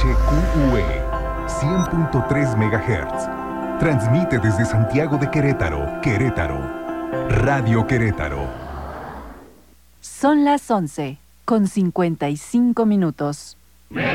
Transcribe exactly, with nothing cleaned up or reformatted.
Q E cien punto tres megahertz. Transmite desde Santiago de Querétaro, Querétaro. Radio Querétaro. Son las once, con cincuenta y cinco minutos.